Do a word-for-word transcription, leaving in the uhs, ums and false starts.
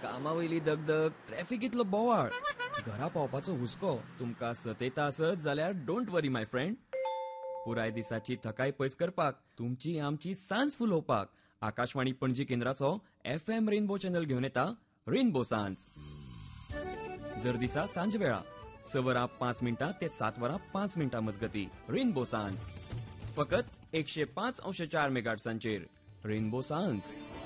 कामावयली दगदग, ट्रॅफिकीतलो बोवाळ, घरा पावपाचो हुस्को तुमकां सतयता आसत जाल्यार डोंट वरी माय फ्रेंड. पुराय दिसाची थकाय पयस करपाक, तुमची आमची सांज फुलोवपाक Akashvani Panaji केंद्राचो F M rainbow channel घेवन येता रेनबो सांज. दर दिसा सांज वेळा स वरां पांच मिनटां ते सात वरां पांच मिनटां मजगती रेनबो सांज. फकत एकशे पांच अंश चार मेगाहर्ट्झांचेर रेनबो सांज.